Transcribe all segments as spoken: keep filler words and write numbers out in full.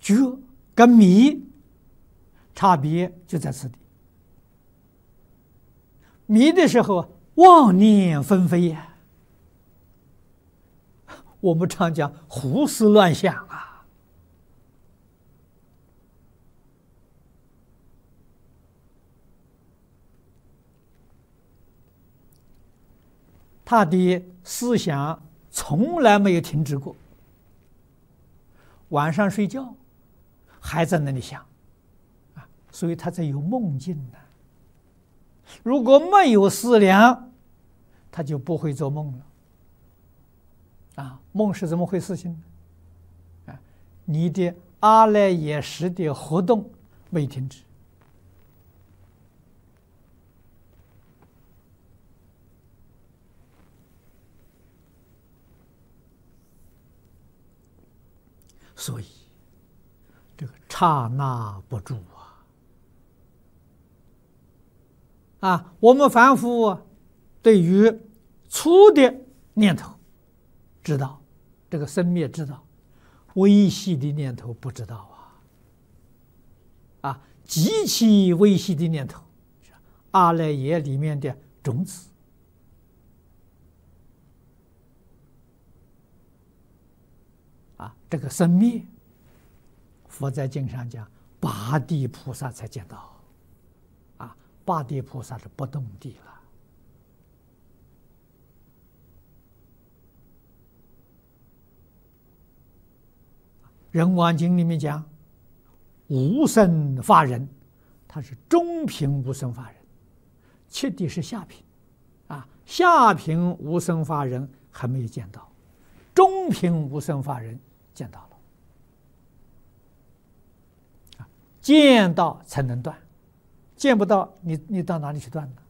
觉跟迷差别就在此地。迷的时候妄念纷飞呀，我们常讲胡思乱想啊。他的思想从来没有停止过，晚上睡觉还在那里想啊，所以他才有梦境呢。如果没有思量，他就不会做梦了。啊，梦是怎么回事情呢？啊，你的阿赖耶识的活动没停止。所以，这个刹那不住啊！啊，我们凡夫啊，对于粗的念头知道，这个生灭知道，微细的念头不知道啊！啊，极其微细的念头，阿赖耶里面的种子。啊，这个生灭，佛在经上讲，八地菩萨才见到。啊，八地菩萨是不动地了。人王经里面讲，无生法忍，他是中品无生法忍，切地是下品。啊，下品无生法忍还没有见到，中品无生法忍见到了。啊，见到才能断，见不到，你你到哪里去断呢？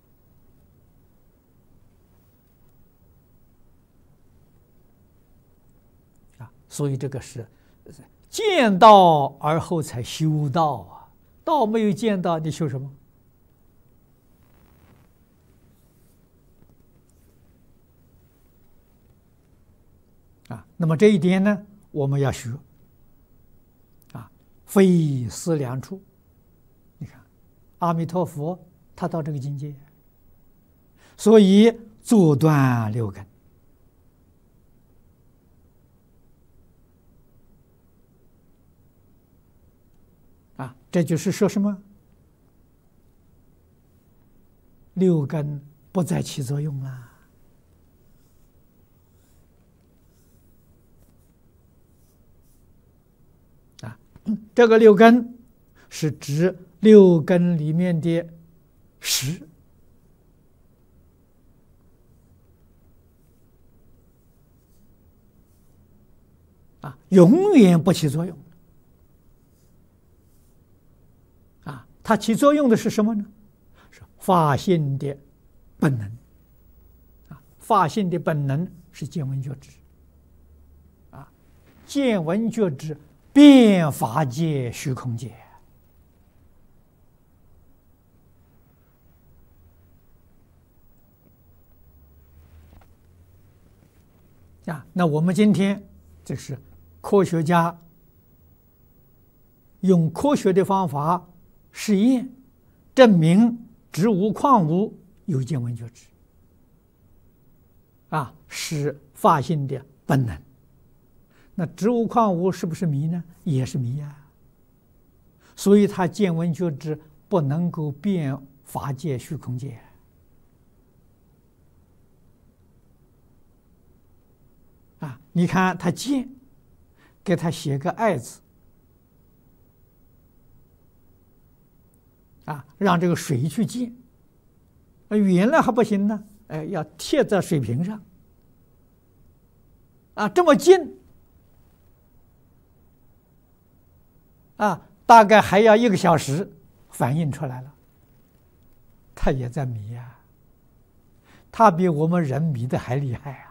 啊，所以这个是见到而后才修道啊，道没有见到，你修什么？啊，那么这一点呢，我们要学。啊，非思量处。你看，阿弥陀佛他到这个境界，所以阻断六根。啊，这就是说什么？六根不再起作用了。啊，这个六根是指六根里面的识。啊，永远不起作用。啊，它起作用的是什么呢？是法性的本能。啊，法性的本能是见闻觉知。啊，见闻觉知遍法界虚空界。啊，那我们今天这是科学家用科学的方法实验，证明植物矿物有见闻觉知。啊，是法性的本能。那植物矿物是不是迷呢？也是迷啊。所以它见闻觉知不能够遍法界虚空界。啊，你看他见，给他写个爱字。啊，让这个水去见。原来还不行呢，哎，要贴在水瓶上。啊，这么近。啊，大概还要一个小时，反应出来了。他也在迷呀，他比我们人迷的还厉害啊！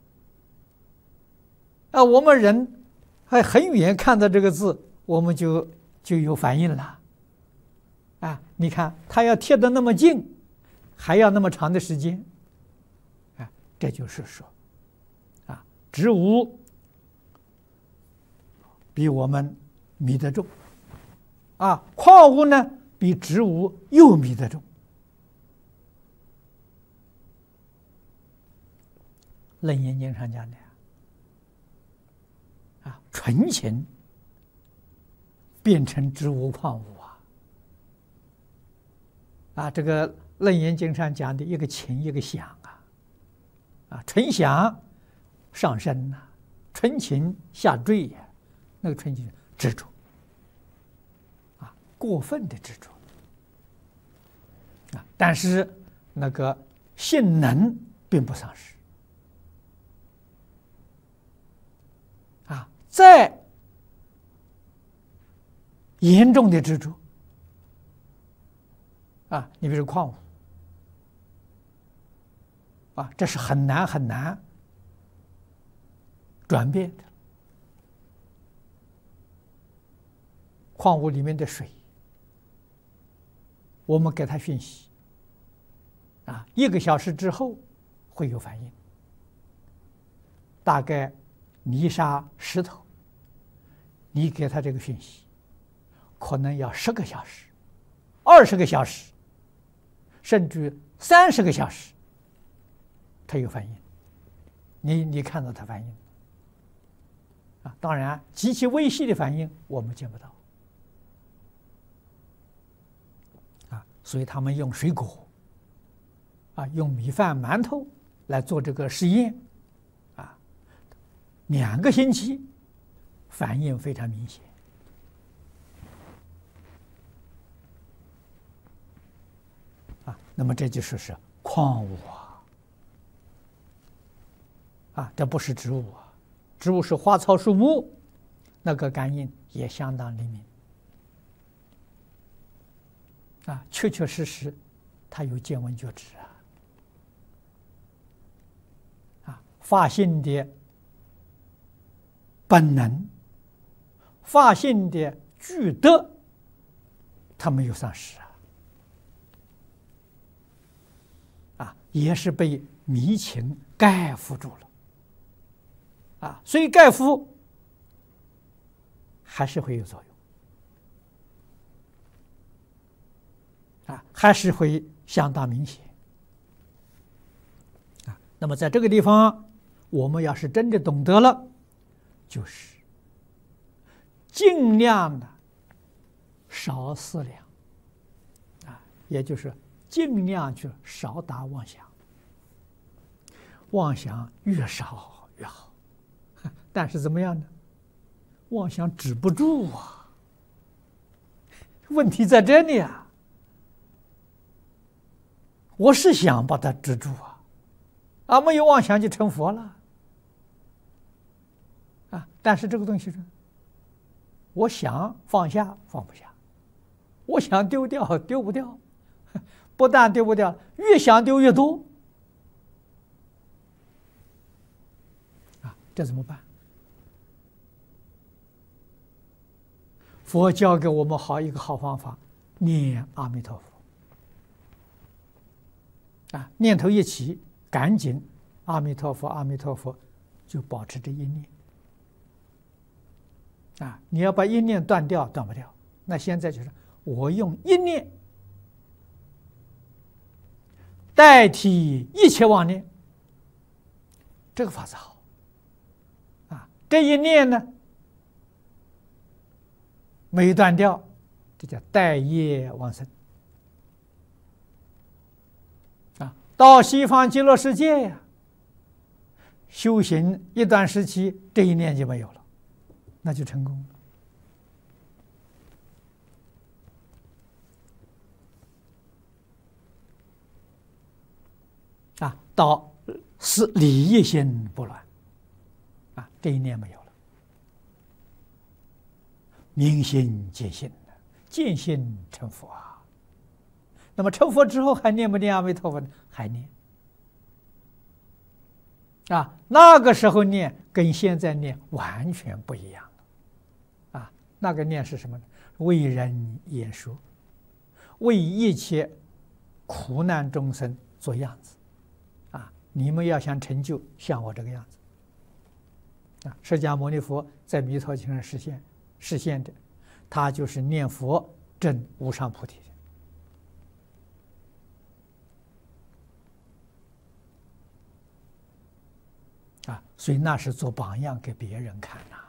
啊，我们人还很远看到这个字，我们就就有反应了。啊，你看他要贴得那么近，还要那么长的时间。啊，这就是说，啊，植物比我们迷得重，啊，矿物呢比植物又迷得重。楞严经上讲的啊，纯情变成植物矿物啊，啊，这个楞严经上讲的一个情一个想啊，啊，纯想上升呐、啊，纯情下坠呀、啊，那个纯情执着啊，过分的执着啊，但是那个性能并不丧失。再严重的执着啊，你比如矿物啊，这是很难很难转变的。矿物里面的水，我们给它讯息啊，一个小时之后会有反应，大概泥沙石头，你给他这个讯息，可能要十个小时、二十个小时，甚至三十个小时，他有反应。你你看到他反应啊？当然，极其微细的反应我们见不到啊。所以他们用水果啊，用米饭、馒头来做这个实验。两个星期，反应非常明显啊。那么这就说是矿物啊，啊，这不是植物啊，植物是花草树木，那个感应也相当灵敏啊，确确实实，它有见闻觉知啊，啊，发性的。本能、发性的具德，它没有丧失啊，啊，也是被迷情盖覆住了，啊，所以盖覆还是会有作用，啊，还是会相当明显，啊，那么在这个地方，我们要是真的懂得了。就是尽量的少思量啊，也就是尽量去少打妄想，妄想越少越好。但是怎么样呢？妄想止不住啊，问题在这里啊。我是想把它止住啊，啊，没有妄想就成佛了。啊！但是这个东西是，我想放下放不下，我想丢掉丢不掉，不但丢不掉，越想丢越多。啊，这怎么办？佛教给我们好一个好方法，念阿弥陀佛。啊，念头一起，赶紧阿弥陀佛，阿弥陀佛，就保持这一念。啊，你要把一念断掉，断不掉。那现在就是我用一念代替一切妄念，这个法子好。啊，这一念呢没断掉，这叫待业往生。啊，到西方极乐世界呀，修行一段时期，这一念就没有了。那就成功了啊！到是理业心不乱啊，这一念没有了，明心见性，见性成佛啊。那么成佛之后还念不念阿弥陀佛呢？还念啊！那个时候念跟现在念完全不一样。那个念是什么呢？为人言说，为一切苦难众生做样子，啊！你们要想成就，像我这个样子，啊！释迦牟尼佛在弥陀经上实现实现的他就是念佛证无上菩提的啊，所以那是做榜样给别人看呐，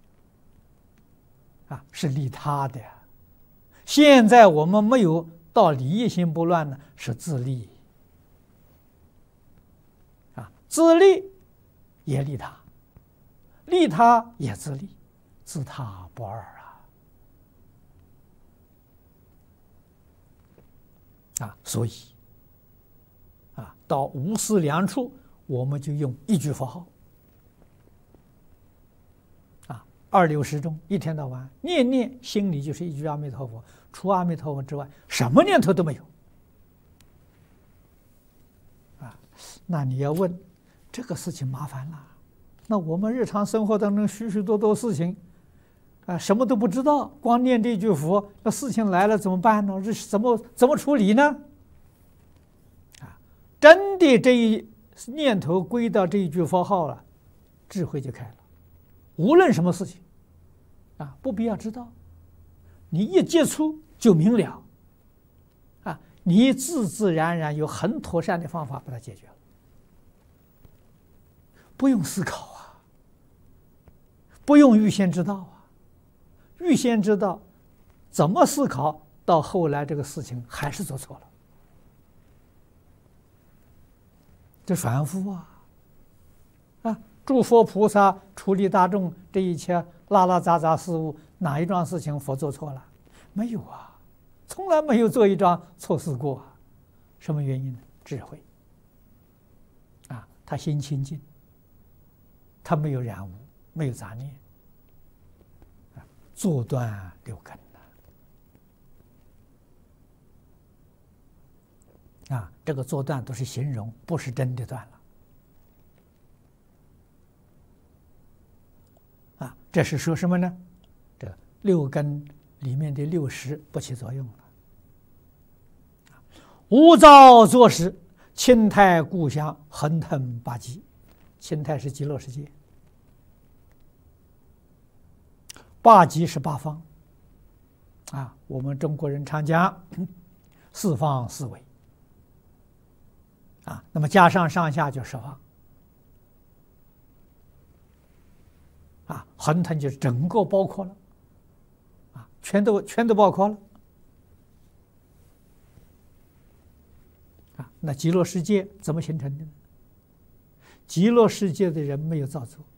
啊，是利他的。现在我们没有到利益心不乱呢，是自利啊，自利也利他，利他也自利，自他不二啊！啊，所以啊，到无思量处，我们就用一句佛号啊，二六时中，一天到晚念念心里就是一句阿弥陀佛，除阿弥陀佛之外，什么念头都没有啊。那你要问，这个事情麻烦了。那我们日常生活当中许许多多事情啊，什么都不知道，光念这句佛，那事情来了怎么办呢？这怎么怎么处理呢？啊，真的这一念头归到这一句佛号了，智慧就开了。无论什么事情啊，不必要知道，你一接触就明了啊，你自自然然有很妥善的方法把它解决了，不用思考啊，不用预先知道啊，预先知道怎么思考，到后来这个事情还是做错了，这反复啊啊！诸佛菩萨处理大众这一切拉拉杂杂事物，哪一桩事情佛做错了？没有啊，从来没有做一桩错事过啊。什么原因呢？智慧啊，他心清净，他没有染污，没有杂念啊，坐断六根啊。啊，这个坐断都是形容，不是真的断了。啊，这是说什么呢？这六根里面的六识不起作用了。无造作时，清泰故乡，横腾八极。清泰是极乐世界，八极是八方。啊，我们中国人常讲四方四维。啊，那么加上上下就十方。啊，横腾就是整个包括了，啊，全都全都包括了，啊，那极乐世界怎么形成的呢？极乐世界的人没有造作，